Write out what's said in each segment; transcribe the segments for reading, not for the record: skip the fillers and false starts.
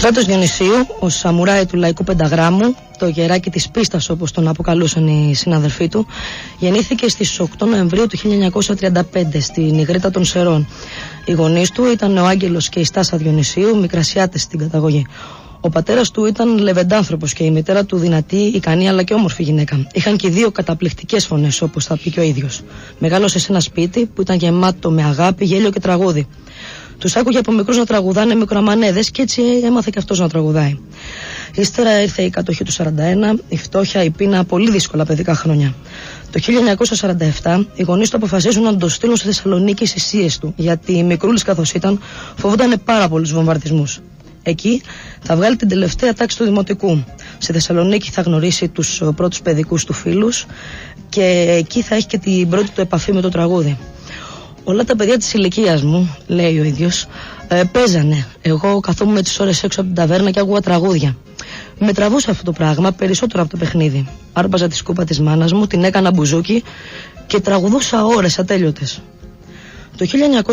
Στράτος Διονυσίου, ο σαμουράι του λαϊκού πενταγράμμου, το γεράκι της πίστας όπως τον αποκαλούσαν οι συναδελφοί του, γεννήθηκε στις 8 Νοεμβρίου του 1935 στην Ιγρήτα των Σερών. Οι γονείς του ήταν ο Άγγελος και η Στάσα Διονυσίου, μικρασιάτες στην καταγωγή. Ο πατέρας του ήταν λεβεντάνθρωπος και η μητέρα του δυνατή, ικανή αλλά και όμορφη γυναίκα. Είχαν και δύο καταπληκτικές φωνές, όπως θα πει και ο ίδιος. Μεγάλωσε σε ένα σπίτι που ήταν γεμάτο με αγάπη, γέλιο και τραγούδι. Τους άκουγε από μικρούς να τραγουδάνε μικρομανέδες και έτσι έμαθε και αυτός να τραγουδάει. Ύστερα ήρθε η κατοχή του 41, η φτώχεια, η πείνα, πολύ δύσκολα παιδικά χρόνια. Το 1947 οι γονείς του αποφασίζουν να το στείλουν στη Θεσσαλονίκη στις θείες του, γιατί μικρούλης καθώς ήταν φοβόταν πάρα πολλούς βομβαρδισμούς. Εκεί θα βγάλει την τελευταία τάξη του δημοτικού. Στη Θεσσαλονίκη θα γνωρίσει τους πρώτους παιδικούς του φίλους και εκεί θα έχει και την πρώτη του επαφή με το τραγούδι. Όλα τα παιδιά της ηλικίας μου, λέει ο ίδιος, παίζανε. Εγώ καθόμουν τις ώρες έξω από την ταβέρνα και άκουγα τραγούδια. Με τραβούσε αυτό το πράγμα περισσότερο από το παιχνίδι. Άρπαζα τη σκούπα της μάνας μου, την έκανα μπουζούκι και τραγουδούσα ώρες ατέλειωτες. Το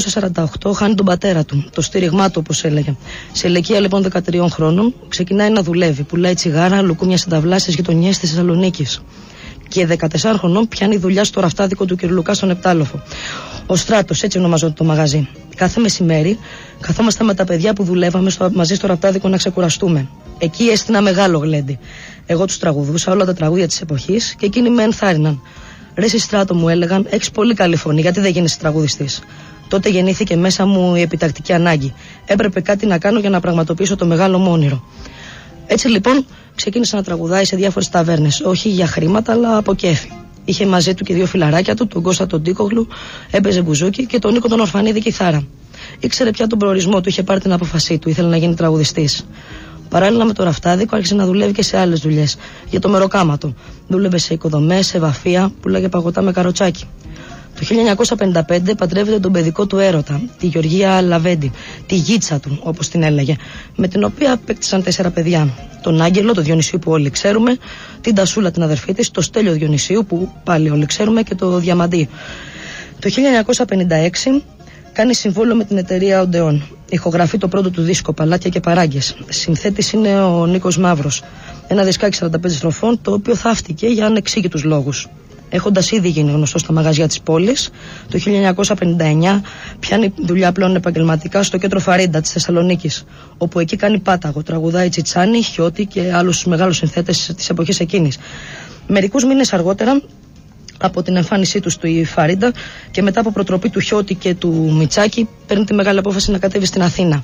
1948 χάνει τον πατέρα του, το στήριγμά του όπως έλεγε. Σε ηλικία λοιπόν 13 χρόνων ξεκινάει να δουλεύει. Πουλάει τσιγάρα, λουκούμια σε ταυλά στις γειτονιές της Θεσσαλονίκης. Και 14 χρονών πιάνει δουλειά στο ραφτάδικο του Κυρλουκά στον Επτάλοφο. Ο Στράτος, έτσι ονομαζόταν το μαγαζί. Κάθε μεσημέρι καθόμασταν με τα παιδιά που δουλεύαμε μαζί στο ραφτάδικο να ξεκουραστούμε. Εκεί έστεινα μεγάλο γλέντι. Εγώ τους τραγουδούσα όλα τα τραγούδια της εποχής και εκείνοι με ενθάρρυναν. Ρε εσύ Στράτο, μου έλεγαν, έχεις πολύ καλή φωνή, γιατί δεν γίνεσαι τραγουδιστής? Τότε γεννήθηκε μέσα μου η επιτακτική ανάγκη. Έπρεπε κάτι να κάνω για να πραγματοποιήσω το μεγάλο μου όνειρο. Έτσι λοιπόν ξεκίνησε να τραγουδάει σε διάφορες ταβέρνες, όχι για χρήματα αλλά από κέφι. Είχε μαζί του και δύο φιλαράκια του, τον Κώστα τον Τίκογλου, έπαιζε μπουζούκι και τον Νίκο τον Ορφανίδη κιθάρα. Ήξερε πια τον προορισμό του, είχε πάρει την απόφασή του, ήθελε να γίνει τραγουδιστής. Παράλληλα με το ραφτάδικο άρχισε να δουλεύει και σε άλλες δουλειές. Για το μεροκάματο. Δούλευε σε οικοδομές, σε βαφεία, πουλάγε παγωτά με καροτσάκι. Το 1955 παντρεύεται τον παιδικό του έρωτα, τη Γεωργία Λαβέντη, τη γίτσα του όπως την έλεγε, με την οποία απέκτησαν 4 παιδιά. Τον Άγγελο, τον Διονυσίου που όλοι ξέρουμε, την Τασούλα την αδερφή της, το Στέλιο Διονυσίου που πάλι όλοι ξέρουμε και το Διαμαντή. Το 1956 κάνει συμβόλαιο με την εταιρεία Οντεόν. Ηχογραφεί το πρώτο του δίσκο Παλάτια και Παράγκες. Συνθέτης είναι ο Νίκος Μαύρος. Ένα δισκάκι 45 στροφών, το οποίο θαύτηκε για ανεξήγητους λόγους. Έχοντας ήδη γίνει γνωστός στα μαγαζιά της πόλης, το 1959 πιάνει δουλειά πλέον επαγγελματικά στο κέντρο Φαρίντα της Θεσσαλονίκης, όπου εκεί κάνει πάταγο, τραγουδάει Τσιτσάνι, Χιώτη και άλλους μεγάλους συνθέτες της εποχής εκείνης. Μερικούς μήνες αργότερα, από την εμφάνισή του στη Φαρίντα και μετά από προτροπή του Χιώτη και του Μιτσάκη, παίρνει τη μεγάλη απόφαση να κατέβει στην Αθήνα.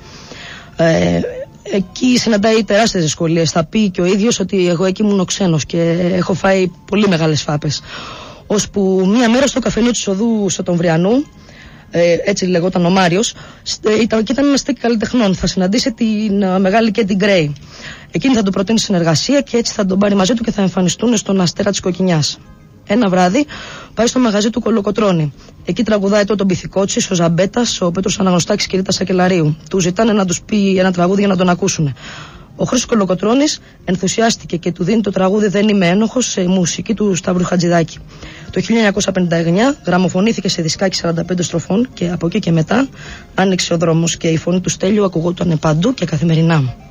Εκεί συναντάει τεράστιες δυσκολίες. Θα πει και ο ίδιος ότι εγώ εκεί ήμουν ο ξένος και έχω φάει πολύ μεγάλες φάπες. Ώσπου μία μέρα στο καφενείο της οδού Σωτομβριανού, έτσι λεγόταν ο Μάριος, ήταν ένα στέκι καλλιτεχνών. Θα συναντήσει την μεγάλη Κέντι Γκρέι. Εκείνη θα του προτείνει συνεργασία και έτσι θα τον πάρει μαζί του και θα εμφανιστούν στον Αστέρα της Κοκκινιάς. Ένα βράδυ πάει στο μαγαζί του Κολοκοτρώνη. Εκεί τραγουδάει τότε ο Μπιθικότσης, ο Ζαμπέτας, ο Πέτρος Αναγνωστάκης και η Ρίτα Σακελαρίου. Του ζητάνε να τους πει ένα τραγούδι για να τον ακούσουν. Ο Χρήστος Κολοκοτρώνης ενθουσιάστηκε και του δίνει το τραγούδι «Δεν είμαι ένοχος» σε μουσική του Σταύρου Χατζηδάκη. Το 1959 γραμμοφωνήθηκε σε δισκάκι 45 στροφών και από εκεί και μετά άνοιξε ο δρόμος και η φωνή του Στέλιου ακουγόταν παντού και καθημερινά.